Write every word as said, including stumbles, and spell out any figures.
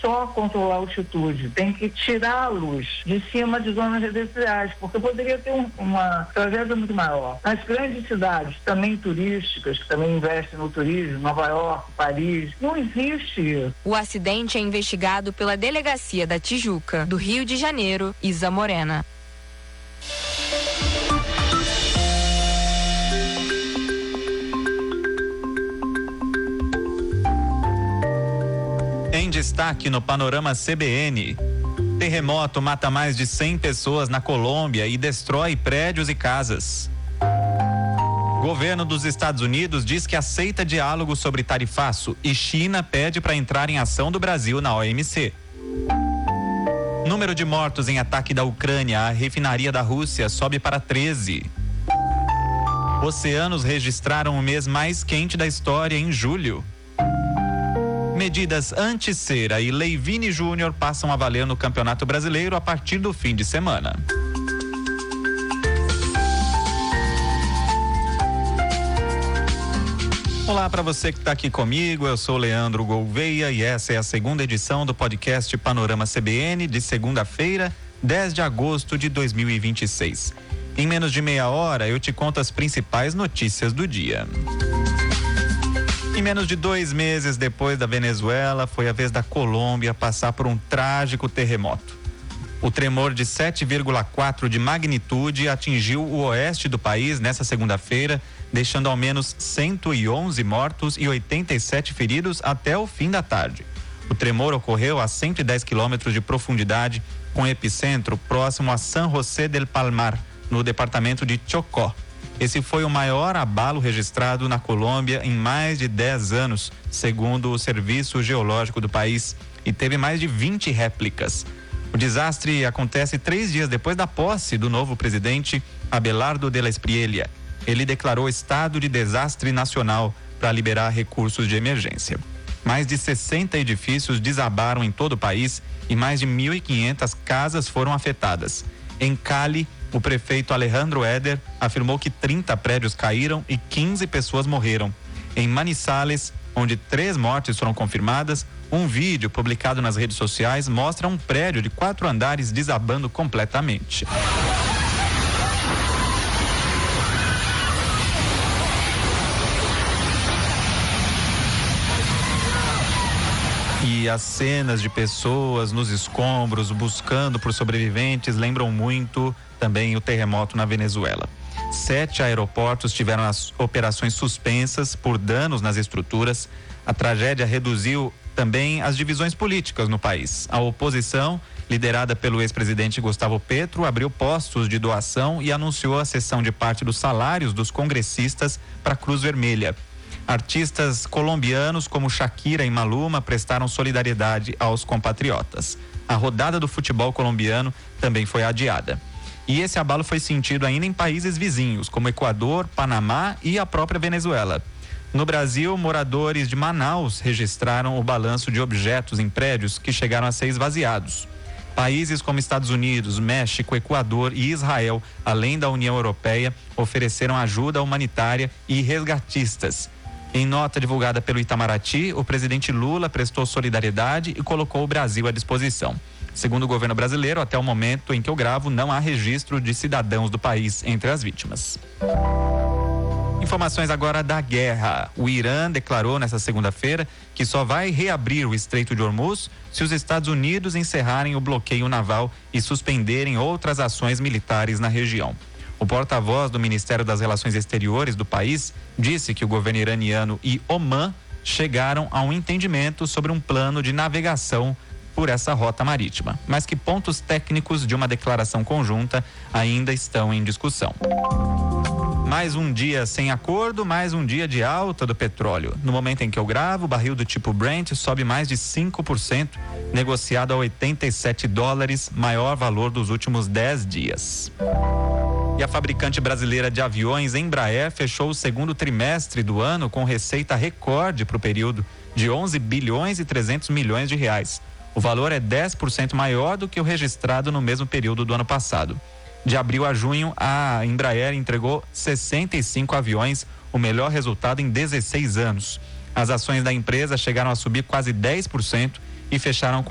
só controlar a altitude, tem que tirar a luz de cima de zonas residenciais, porque poderia ter um, uma tragédia muito maior. Nas grandes cidades, também turísticas, que também investem no turismo, Nova York, Paris, não existe isso. O acidente é investigado pela Delegacia da Tijuca, do Rio de Janeiro, Isa Morena. Em destaque no Panorama C B N. Terremoto mata mais de cem pessoas na Colômbia e destrói prédios e casas. Governo dos Estados Unidos diz que aceita diálogo sobre tarifaço e China pede para entrar em ação do Brasil na O M C. Número de mortos em ataque da Ucrânia à refinaria da Rússia sobe para treze. Oceanos registraram o mês mais quente da história em julho. Medidas anti-cera e Leivine Júnior passam a valer no Campeonato Brasileiro a partir do fim de semana. Olá para você que está aqui comigo, eu sou Leandro Gouveia e essa é a segunda edição do podcast Panorama C B N de segunda-feira, dez de agosto de dois mil e vinte e seis. Em menos de meia hora eu te conto as principais notícias do dia. Em menos de dois meses depois da Venezuela, foi a vez da Colômbia passar por um trágico terremoto. O tremor de sete vírgula quatro de magnitude atingiu o oeste do país nesta segunda-feira, deixando ao menos cento e onze mortos e oitenta e sete feridos até o fim da tarde. O tremor ocorreu a cento e dez quilômetros de profundidade, com epicentro próximo a San José del Palmar, no departamento de Chocó. Esse foi o maior abalo registrado na Colômbia em mais de dez anos, segundo o Serviço Geológico do país, e teve mais de vinte réplicas. O desastre acontece três dias depois da posse do novo presidente, Abelardo de la Espriella. Ele declarou estado de desastre nacional para liberar recursos de emergência. Mais de sessenta edifícios desabaram em todo o país e mais de mil e quinhentas casas foram afetadas. Em Cali, o prefeito Alejandro Eder afirmou que trinta prédios caíram e quinze pessoas morreram. Em Manizales, onde três mortes foram confirmadas, um vídeo publicado nas redes sociais mostra um prédio de quatro andares desabando completamente. E as cenas de pessoas nos escombros buscando por sobreviventes lembram muito também o terremoto na Venezuela. Sete aeroportos tiveram as operações suspensas por danos nas estruturas. A tragédia reduziu também as divisões políticas no país. A oposição, liderada pelo ex-presidente Gustavo Petro, abriu postos de doação e anunciou a cessão de parte dos salários dos congressistas para a Cruz Vermelha. Artistas colombianos como Shakira e Maluma prestaram solidariedade aos compatriotas. A rodada do futebol colombiano também foi adiada. E esse abalo foi sentido ainda em países vizinhos, como Equador, Panamá e a própria Venezuela. No Brasil, moradores de Manaus registraram o balanço de objetos em prédios que chegaram a ser esvaziados. Países como Estados Unidos, México, Equador e Israel, além da União Europeia, ofereceram ajuda humanitária e resgatistas. Em nota divulgada pelo Itamaraty, o presidente Lula prestou solidariedade e colocou o Brasil à disposição. Segundo o governo brasileiro, até o momento em que eu gravo, não há registro de cidadãos do país entre as vítimas. Informações agora da guerra. O Irã declarou nesta segunda-feira que só vai reabrir o Estreito de Hormuz se os Estados Unidos encerrarem o bloqueio naval e suspenderem outras ações militares na região. O porta-voz do Ministério das Relações Exteriores do país disse que o governo iraniano e Omã chegaram a um entendimento sobre um plano de navegação por essa rota marítima, mas que pontos técnicos de uma declaração conjunta ainda estão em discussão. Mais um dia sem acordo, mais um dia de alta do petróleo. No momento em que eu gravo, o barril do tipo Brent sobe mais de cinco por cento, negociado a oitenta e sete dólares, maior valor dos últimos dez dias. E a fabricante brasileira de aviões Embraer fechou o segundo trimestre do ano com receita recorde para o período de onze bilhões e trezentos milhões de reais. O valor é dez por cento maior do que o registrado no mesmo período do ano passado. De abril a junho, a Embraer entregou sessenta e cinco aviões, o melhor resultado em dezesseis anos. As ações da empresa chegaram a subir quase dez por cento e fecharam com